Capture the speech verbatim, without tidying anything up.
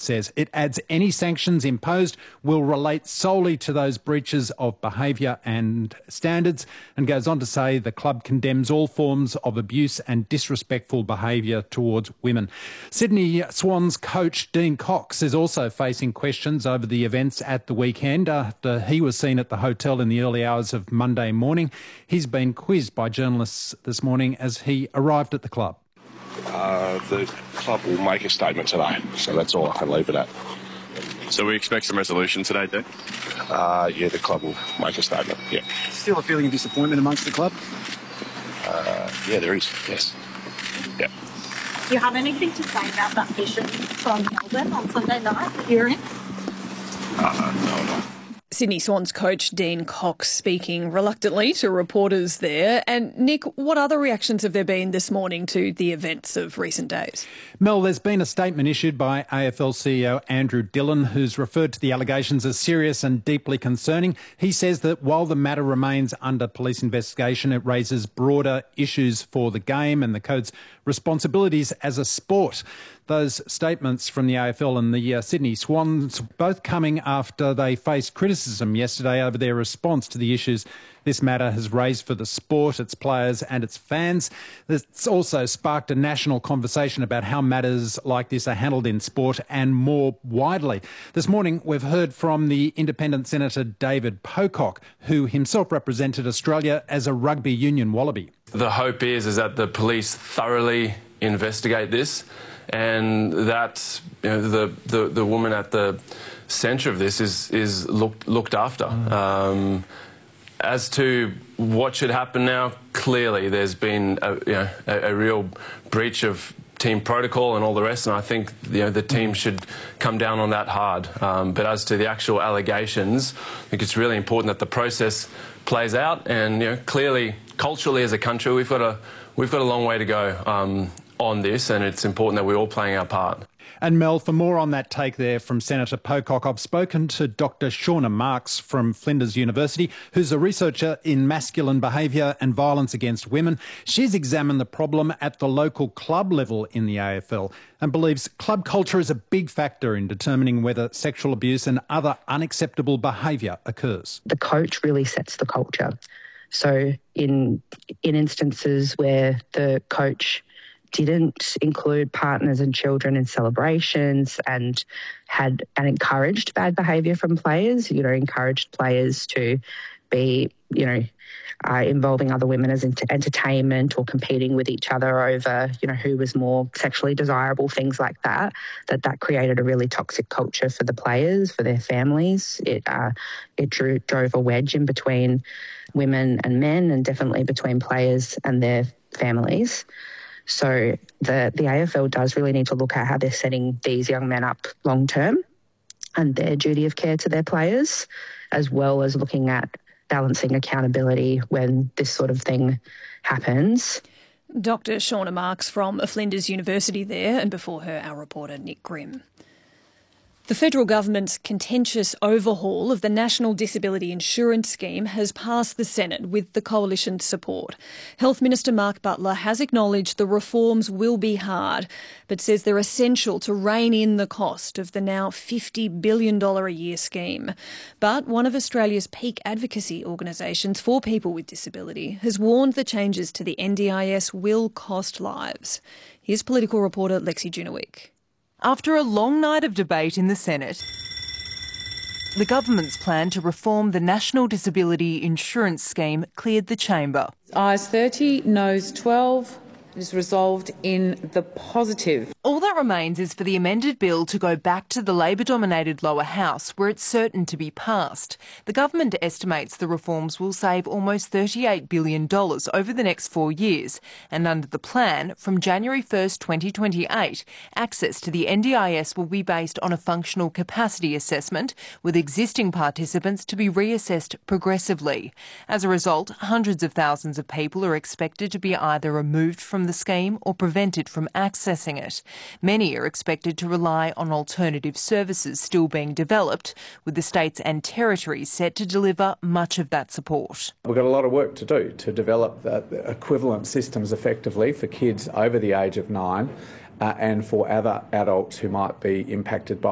says. It adds any sanctions imposed will relate solely to those breaches of behaviour and standards, and goes on to say the club condemns all forms of abuse and disrespectful behaviour towards women. Sydney Swans coach Dean Cox is also facing questions over the events at the weekend after he was seen at the hotel in the early hours of Monday morning. He's been quizzed by journalists this morning as he arrived at the club. Uh, the club will make a statement today, so that's all I can leave it at. So we expect some resolution today, Dean? Uh, yeah, the club will make a statement, yeah. Still a feeling of disappointment amongst the club? Uh, yeah, there is, yes. Yeah. Do you have anything to say about that mission from Melbourne on Sunday night that you're in? Uh, no, no. Sydney Swans coach Dean Cox speaking reluctantly to reporters there. And Nick, what other reactions have there been this morning to the events of recent days? Mel, there's been a statement issued by A F L C E O Andrew Dillon, who's referred to the allegations as serious and deeply concerning. He says that while the matter remains under police investigation, it raises broader issues for the game and the code's responsibilities as a sport. Those statements from the A F L and the uh, Sydney Swans both coming after they faced criticism yesterday over their response to the issues this matter has raised for the sport, its players and its fans. It's also sparked a national conversation about how matters like this are handled in sport and more widely. This morning we've heard from the independent Senator David Pocock, who himself represented Australia as a rugby union wallaby. The hope is, is that the police thoroughly investigate this, and that you know, the, the the woman at the centre of this is is looked looked after. Mm. Um, as to what should happen now, clearly there's been a, you know, a, a real breach of team protocol and all the rest, and I think you know the team should come down on that hard. Um, but as to the actual allegations, I think it's really important that the process plays out, and you know clearly culturally as a country we've got a we've got a long way to go um, on this, and it's important that we're all playing our part. And Mel, for more on that take there from Senator Pocock, I've spoken to Doctor Shauna Marks from Flinders University, who's a researcher in masculine behaviour and violence against women. She's examined the problem at the local club level in the A F L and believes club culture is a big factor in determining whether sexual abuse and other unacceptable behaviour occurs. The coach really sets the culture. So in in instances where the coach didn't include partners and children in celebrations and had and encouraged bad behaviour from players, you know, encouraged players to be, you know, uh, involving other women as ent- entertainment or competing with each other over, you know, who was more sexually desirable, things like that, that that created a really toxic culture for the players, for their families. It uh, it drew, drove a wedge in between women and men, and definitely between players and their families. So the, the A F L does really need to look at how they're setting these young men up long term and their duty of care to their players, as well as looking at balancing accountability when this sort of thing happens. Doctor Shauna Marks from Flinders University there, and before her our reporter Nick Grimm. The federal government's contentious overhaul of the National Disability Insurance Scheme has passed the Senate with the coalition's support. Health Minister Mark Butler has acknowledged the reforms will be hard, but says they're essential to rein in the cost of the now fifty billion dollars a year scheme. But one of Australia's peak advocacy organisations for people with disability has warned the changes to the N D I S will cost lives. Here's political reporter Lexi Junowick. After a long night of debate in the Senate, the government's plan to reform the National Disability Insurance Scheme cleared the chamber. Ayes thirty, noes twelve. It is resolved in the positive. All that remains is for the amended bill to go back to the Labor-dominated lower house, where it's certain to be passed. The government estimates the reforms will save almost thirty-eight billion dollars over the next four years. And under the plan, from January first, twenty twenty-eight, access to the N D I S will be based on a functional capacity assessment, with existing participants to be reassessed progressively. As a result, hundreds of thousands of people are expected to be either removed from the scheme or prevented from accessing it. Many are expected to rely on alternative services still being developed, with the states and territories set to deliver much of that support. We've got a lot of work to do to develop uh, equivalent systems effectively for kids over the age of nine uh, and for other adults who might be impacted by